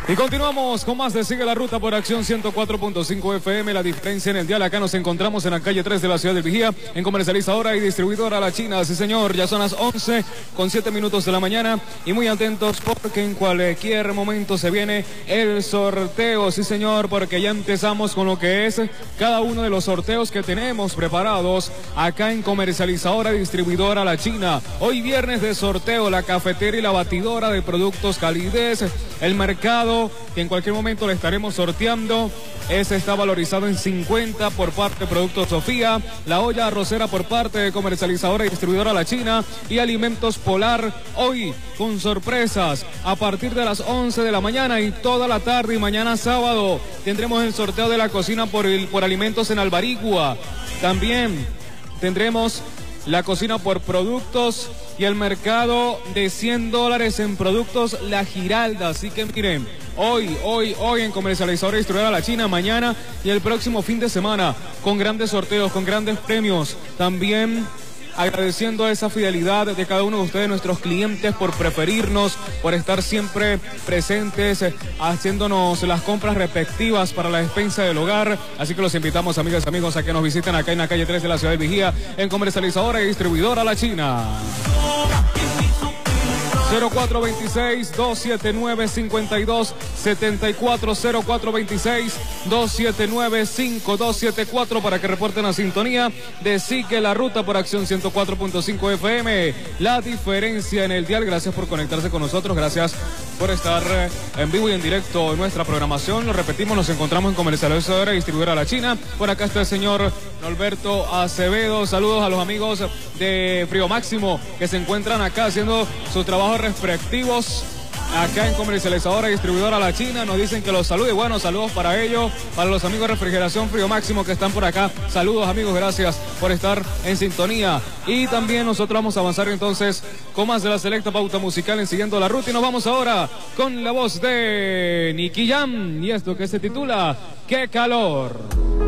Y continuamos con más de Sigue la Ruta por Acción 104.5 FM. La diferencia en el dial. Acá nos encontramos en la calle 3 de la ciudad de Vigía, en comercializadora y distribuidora La China. Sí, señor, ya son las 11:07 de la mañana. Y muy atentos porque en cualquier momento se viene el sorteo. Sí, señor, porque ya empezamos con lo que es cada uno de los sorteos que tenemos preparados acá en comercializadora y distribuidora La China. Hoy viernes de sorteo, la cafetera y la batidora de productos Calidez. El mercado que en cualquier momento le estaremos sorteando. Ese está valorizado en 50 por parte de Productos Sofía, la olla arrocera por parte de comercializadora y distribuidora La China y Alimentos Polar. Hoy con sorpresas a partir de las 11 de la mañana y toda la tarde, y mañana sábado tendremos el sorteo de la cocina por alimentos en Albarigua. También tendremos la cocina por productos y el mercado de $100 en productos La Giralda. Así que miren, hoy en comercializadora y distribuidora La China, mañana y el próximo fin de semana, con grandes sorteos, con grandes premios. También agradeciendo esa fidelidad de cada uno de ustedes, nuestros clientes, por preferirnos, por estar siempre presentes, haciéndonos las compras respectivas para la despensa del hogar. Así que los invitamos, amigas y amigos, a que nos visiten acá en la calle 3 de la ciudad de Vigía, en comercializadora y distribuidora La China. 0426-279-5274, 0426-279-5274 para que reporten la sintonía de Sigue la Ruta por Acción 104.5 FM. La diferencia en el dial. Gracias por conectarse con nosotros, gracias por estar en vivo y en directo en nuestra programación. Lo repetimos, nos encontramos en comercializadora y distribuidora La China. Por acá está el señor Norberto Acevedo. Saludos a los amigos de Frío Máximo que se encuentran acá haciendo sus trabajos respectivos acá en comercializadora y distribuidora La China. Nos dicen que los salude. Bueno, saludos para ellos, para los amigos de Refrigeración Frío Máximo que están por acá. Saludos, amigos, gracias por estar en sintonía. Y también nosotros vamos a avanzar entonces con más de la selecta pauta musical en Siguiendo la Ruta, y nos vamos ahora con la voz de Nicky Jam y esto que se titula ¡Qué calor!